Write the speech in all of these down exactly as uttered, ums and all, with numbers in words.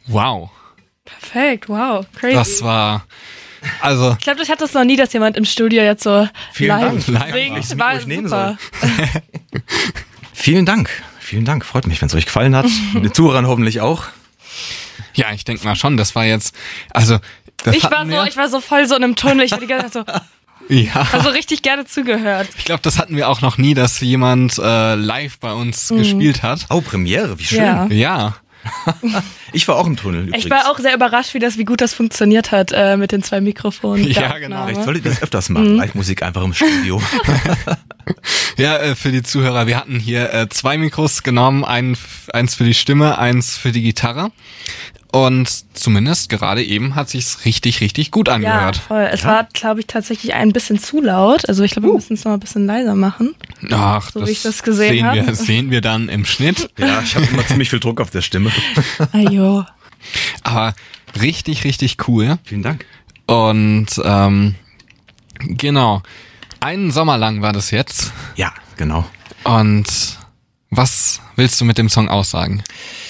Wow. Perfekt, wow, crazy. Das war, also... Ich glaube, ich hatte das noch nie, dass jemand im Studio jetzt so Vielen live Dank. singt. Live War ich nehmen super. Vielen Dank. Vielen Dank. Freut mich, wenn es euch gefallen hat. Den Zuhörern hoffentlich auch. Ja, ich denke mal schon, das war jetzt, also... Das Ich war hatten so, wir, ich war so voll so in einem Tunnel. Ich war die ganze Zeit so, ja. also richtig gerne zugehört. Ich glaube, das hatten wir auch noch nie, dass jemand äh, live bei uns mhm. gespielt hat. Oh, Premiere, wie schön. Ja. Ja. Ich war auch im Tunnel übrigens. Ich war auch sehr überrascht, wie das, wie gut das funktioniert hat äh, mit den zwei Mikrofonen. Ja, der genau. Aufnahme. Vielleicht sollte ich das öfters machen. Live-Musik einfach im Studio. Ja, äh, für die Zuhörer, wir hatten hier äh, zwei Mikros genommen, ein, eins für die Stimme, eins für die Gitarre. Und zumindest gerade eben hat sich's richtig, richtig gut Ja, angehört. voll. Es Ja. war, glaube ich, tatsächlich ein bisschen zu laut. Also ich glaube, wir müssen es noch ein bisschen leiser machen. Ach, So das, wie ich das gesehen sehen hab. wir, sehen wir dann im Schnitt. Ja, ich habe immer ziemlich viel Druck auf der Stimme. Ajo. Aber richtig, richtig cool. Vielen Dank. Und ähm, genau, einen Sommer lang war das jetzt. Ja, genau. Und was willst du mit dem Song aussagen?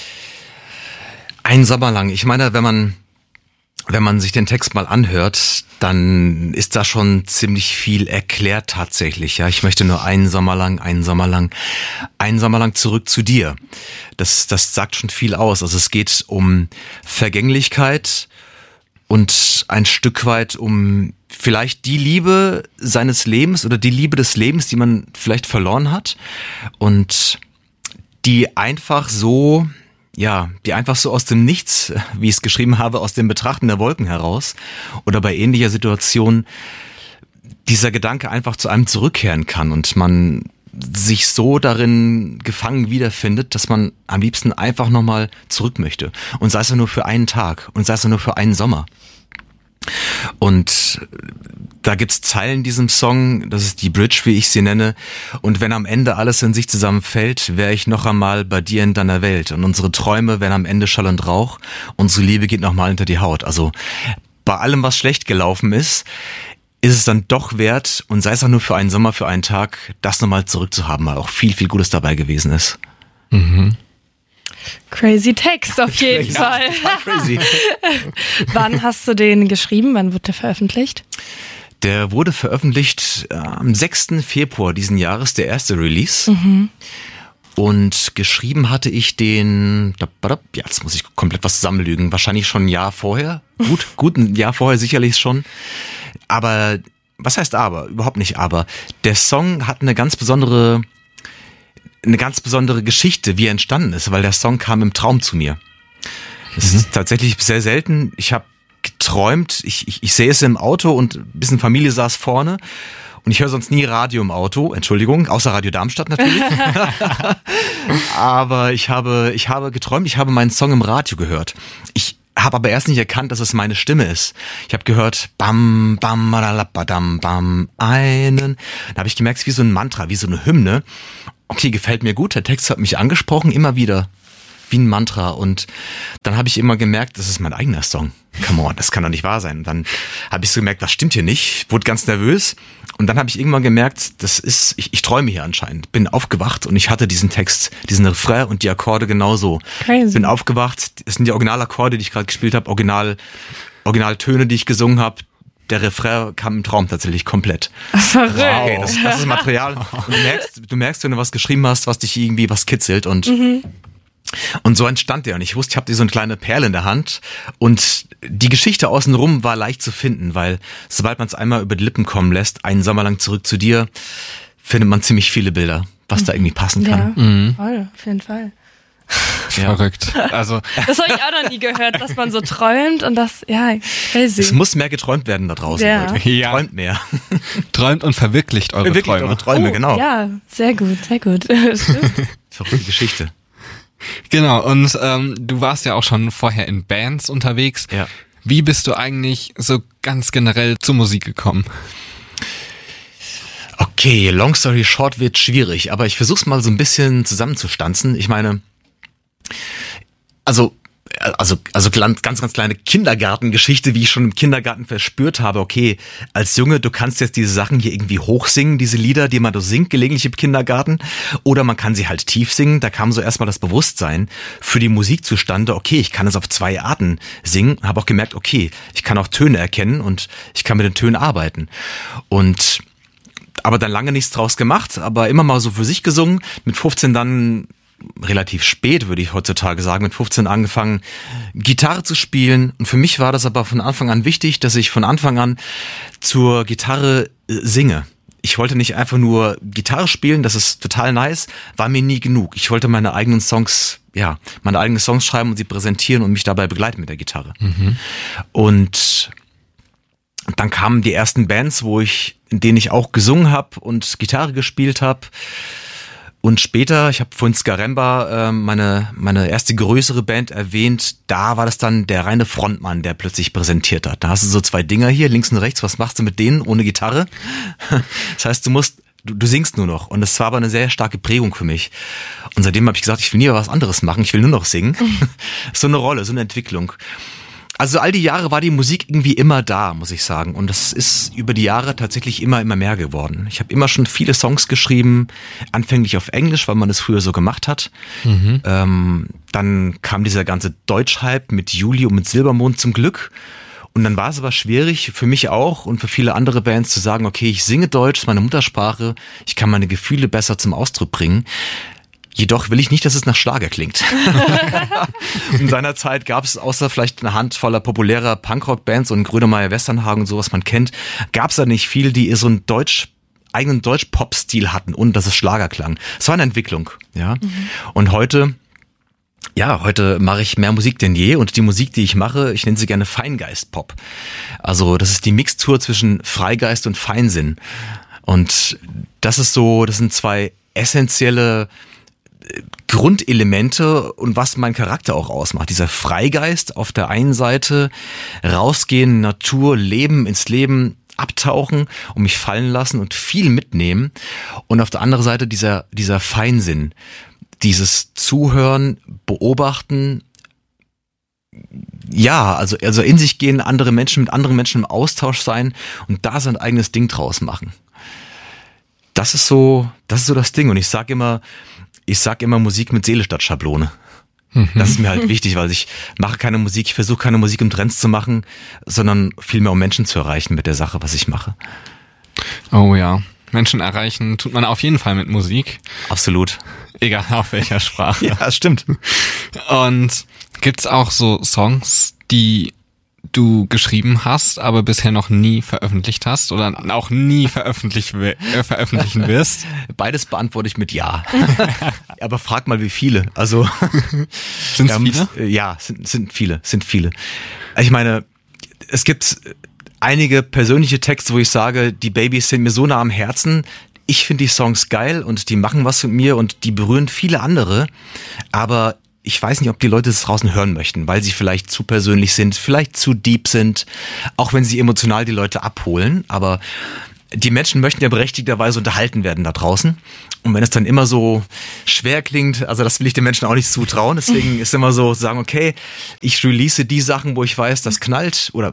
Ein Sommer lang. Ich meine, wenn man, wenn man sich den Text mal anhört, dann ist da schon ziemlich viel erklärt tatsächlich. Ja, ich möchte nur einen Sommer lang, einen Sommer lang, einen Sommer lang zurück zu dir. Das, das sagt schon viel aus. Also es geht um Vergänglichkeit und ein Stück weit um vielleicht die Liebe seines Lebens oder die Liebe des Lebens, die man vielleicht verloren hat und die einfach so, ja, die einfach so aus dem Nichts, wie ich es geschrieben habe, aus dem Betrachten der Wolken heraus oder bei ähnlicher Situation dieser Gedanke einfach zu einem zurückkehren kann und man sich so darin gefangen wiederfindet, dass man am liebsten einfach nochmal zurück möchte. Und sei es nur für einen Tag und sei es nur für einen Sommer. Und da gibt's Zeilen in diesem Song, das ist die Bridge, wie ich sie nenne. Und wenn am Ende alles in sich zusammenfällt, wäre ich noch einmal bei dir in deiner Welt. Und unsere Träume werden am Ende Schall und Rauch. Unsere Liebe geht nochmal hinter die Haut. Also bei allem, was schlecht gelaufen ist, ist es dann doch wert, und sei es auch nur für einen Sommer, für einen Tag, das nochmal zurückzuhaben, weil auch viel, viel Gutes dabei gewesen ist. Mhm. Crazy Text auf jeden Ja, Fall. crazy. Wann hast du den geschrieben? Wann wird der veröffentlicht? Der wurde veröffentlicht äh, am sechsten Februar diesen Jahres, der erste Release. Mhm. Und geschrieben hatte ich den, ja, jetzt muss ich komplett was zusammenlügen, wahrscheinlich schon ein Jahr vorher. Gut, gut, ein Jahr vorher sicherlich schon. Aber, was heißt aber? Überhaupt nicht aber. Der Song hat eine ganz besondere, eine ganz besondere Geschichte, wie er entstanden ist, weil der Song kam im Traum zu mir. Das mhm. ist tatsächlich sehr selten. Ich habe geträumt, ich, ich, ich sehe es im Auto und ein bisschen Familie saß vorne. Und ich höre sonst nie Radio im Auto, Entschuldigung, außer Radio Darmstadt natürlich. Aber ich habe, ich habe geträumt, ich habe meinen Song im Radio gehört. Ich habe aber erst nicht erkannt, dass es meine Stimme ist. Ich habe gehört, bam, bam, badam, bam, einen. Da habe ich gemerkt, es ist wie so ein Mantra, wie so eine Hymne. Okay, gefällt mir gut, der Text hat mich angesprochen, immer wieder. Wie ein Mantra. Und dann habe ich immer gemerkt, das ist mein eigener Song. Come on, das kann doch nicht wahr sein. Und dann habe ich so gemerkt, was stimmt hier nicht? Wurde ganz nervös. Und dann habe ich irgendwann gemerkt, das ist, ich, ich träume hier anscheinend. Bin aufgewacht und ich hatte diesen Text, diesen Refrain und die Akkorde genauso. Crazy. Bin aufgewacht, das sind die Originalakkorde, die ich gerade gespielt habe, Original, Originaltöne, die ich gesungen habe. Der Refrain kam im Traum tatsächlich komplett. Verrückt. Okay, das, das ist Material. Und du merkst, du merkst, wenn du was geschrieben hast, was dich irgendwie was kitzelt und mhm. Und so entstand der. Und ich wusste, ich habe die so eine kleine Perle in der Hand. Und die Geschichte außenrum war leicht zu finden, weil sobald man es einmal über die Lippen kommen lässt, einen Sommer lang zurück zu dir, findet man ziemlich viele Bilder, was da irgendwie passen kann. Ja, Mhm. voll, auf jeden Fall. Ja. Verrückt. Also, Das habe ich auch noch nie gehört, dass man so träumt und das, ja, crazy. Es muss mehr geträumt werden da draußen, Ja. Leute. Ja. Träumt mehr. träumt und verwirklicht eure Wirklich Träume. eure Träume, oh, genau. Ja, sehr gut, sehr gut. Stimmt. Verrückte Geschichte. Genau, und ähm, du warst ja auch schon vorher in Bands unterwegs. Ja. Wie bist du eigentlich so ganz generell zur Musik gekommen? Okay, long story short wird schwierig, aber ich versuch's mal so ein bisschen zusammenzustanzen. Ich meine, also also, also ganz, ganz kleine Kindergartengeschichte, wie ich schon im Kindergarten verspürt habe, okay, als Junge, du kannst jetzt diese Sachen hier irgendwie hochsingen, diese Lieder, die man so singt, gelegentlich im Kindergarten, oder man kann sie halt tief singen. Da kam so erstmal das Bewusstsein für die Musik zustande, okay, ich kann es auf zwei Arten singen, habe auch gemerkt, okay, ich kann auch Töne erkennen und ich kann mit den Tönen arbeiten. Und aber dann lange nichts draus gemacht, aber immer mal so für sich gesungen, mit fünfzehn dann relativ spät, würde ich heutzutage sagen, mit fünfzehn angefangen, Gitarre zu spielen. Und für mich war das aber von Anfang an wichtig, dass ich von Anfang an zur Gitarre singe. Ich wollte nicht einfach nur Gitarre spielen, das ist total nice, war mir nie genug. Ich wollte meine eigenen Songs, ja, meine eigenen Songs schreiben und sie präsentieren und mich dabei begleiten mit der Gitarre. Mhm. Und dann kamen die ersten Bands, wo ich, in denen ich auch gesungen habe und Gitarre gespielt habe. Und später, ich habe vorhin Skaremba, äh, meine meine erste größere Band erwähnt, da war das dann der reine Frontmann, der plötzlich präsentiert hat. Da hast du so zwei Dinger hier, links und rechts, was machst du mit denen ohne Gitarre? Das heißt, du musst, du, du singst nur noch. Und das war aber eine sehr starke Prägung für mich. Und seitdem habe ich gesagt, ich will nie was anderes machen, ich will nur noch singen. So eine Rolle, so eine Entwicklung. Also all die Jahre war die Musik irgendwie immer da, muss ich sagen. Und das ist über die Jahre tatsächlich immer, immer mehr geworden. Ich habe immer schon viele Songs geschrieben, anfänglich auf Englisch, weil man es früher so gemacht hat. Mhm. Ähm, dann kam dieser ganze Deutsch-Hype mit Juli und mit Silbermond zum Glück. Und dann war es aber schwierig, für mich auch und für viele andere Bands zu sagen, okay, ich singe Deutsch, das ist meine Muttersprache, ich kann meine Gefühle besser zum Ausdruck bringen. Jedoch will ich nicht, dass es nach Schlager klingt. In seiner Zeit gab es außer vielleicht eine Handvoller populärer Punkrock-Bands und Grönemeyer, Westernhagen und so, was man kennt, gab es da nicht viel, die so einen Deutsch, eigenen Deutsch-Pop-Stil hatten und dass es Schlager klang. Es war eine Entwicklung, ja. Mhm. Und heute, ja, heute mache ich mehr Musik denn je und die Musik, die ich mache, ich nenne sie gerne Feingeist-Pop. Also das ist die Mixtur zwischen Freigeist und Feinsinn. Und das ist so, das sind zwei essentielle Grundelemente und was mein Charakter auch ausmacht. Dieser Freigeist auf der einen Seite, rausgehen, Natur, Leben, ins Leben abtauchen und mich fallen lassen und viel mitnehmen. Und auf der anderen Seite dieser, dieser Feinsinn, dieses Zuhören, Beobachten, ja, also, also in sich gehen, andere Menschen mit anderen Menschen im Austausch sein und da sein eigenes Ding draus machen. Das ist so, das ist so das Ding. Und ich sag immer, Ich sag immer Musik mit Seele statt Schablone. Mhm. Das ist mir halt wichtig, weil ich mache keine Musik, ich versuche keine Musik um Trends zu machen, sondern vielmehr um Menschen zu erreichen mit der Sache, was ich mache. Oh ja, Menschen erreichen tut man auf jeden Fall mit Musik. Absolut. Egal auf welcher Sprache. Ja, stimmt. Und gibt's auch so Songs, die du geschrieben hast, aber bisher noch nie veröffentlicht hast oder auch nie veröffentlich, äh, veröffentlichen wirst? Beides beantworte ich mit Ja. Aber frag mal, wie viele. Also sind es viele? Ja, sind, sind viele, sind viele. Ich meine, es gibt einige persönliche Texte, wo ich sage, die Babys sind mir so nah am Herzen. Ich finde die Songs geil und die machen was mit mir und die berühren viele andere. Aber ich weiß nicht, ob die Leute es draußen hören möchten, weil sie vielleicht zu persönlich sind, vielleicht zu deep sind, auch wenn sie emotional die Leute abholen. Aber die Menschen möchten ja berechtigterweise unterhalten werden da draußen. Und wenn es dann immer so schwer klingt, also das will ich den Menschen auch nicht zutrauen. Deswegen ist immer so, sagen, okay, ich release die Sachen, wo ich weiß, das knallt oder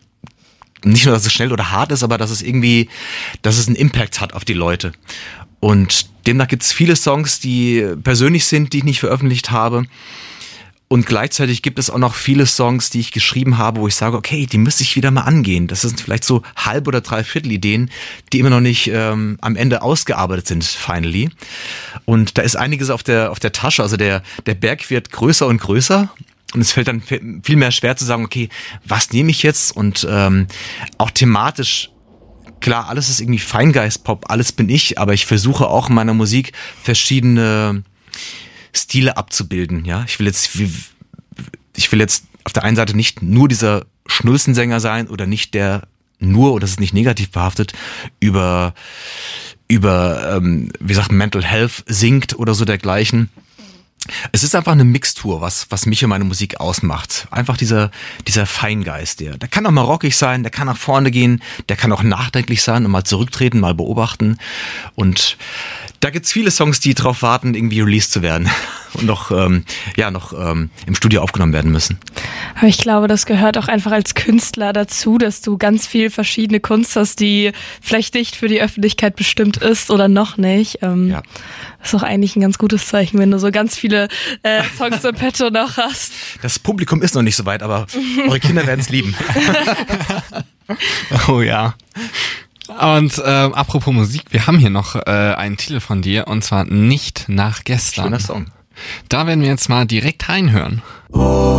nicht nur, dass es schnell oder hart ist, aber dass es irgendwie, dass es einen Impact hat auf die Leute. Und demnach gibt es viele Songs, die persönlich sind, die ich nicht veröffentlicht habe. Und gleichzeitig gibt es auch noch viele Songs, die ich geschrieben habe, wo ich sage, okay, die müsste ich wieder mal angehen. Das sind vielleicht so halb oder dreiviertel Ideen, die immer noch nicht ähm, am Ende ausgearbeitet sind, finally. Und da ist einiges auf der auf der Tasche. Also der der Berg wird größer und größer. Und es fällt dann viel mehr schwer zu sagen, okay, was nehme ich jetzt? Und ähm, auch thematisch, klar, alles ist irgendwie Feingeist-Pop, alles bin ich, aber ich versuche auch in meiner Musik verschiedene Stile abzubilden. Ja, ich will jetzt, ich will jetzt auf der einen Seite nicht nur dieser Schnulzensänger sein oder nicht der nur, oder das ist nicht negativ behaftet, über über ähm, wie sagt Mental Health singt oder so dergleichen. Es ist einfach eine Mixtur, was, was mich und meine Musik ausmacht. Einfach dieser, dieser Feingeist, der, der kann auch mal rockig sein, der kann nach vorne gehen, der kann auch nachdenklich sein und mal zurücktreten, mal beobachten. Und da gibt's viele Songs, die drauf warten, irgendwie released zu werden und noch, ähm, ja, noch ähm, im Studio aufgenommen werden müssen. Aber ich glaube, das gehört auch einfach als Künstler dazu, dass du ganz viel verschiedene Kunst hast, die vielleicht nicht für die Öffentlichkeit bestimmt ist oder noch nicht. Ähm, ja. Das ist auch eigentlich ein ganz gutes Zeichen, wenn du so ganz viele äh, Songs im Petto noch hast. Das Publikum ist noch nicht so weit, aber eure Kinder werden es lieben. Oh ja. Und ähm, apropos Musik, wir haben hier noch äh, einen Titel von dir, und zwar Nicht nach gestern. Schöner Song. Da werden wir jetzt mal direkt reinhören. Oh.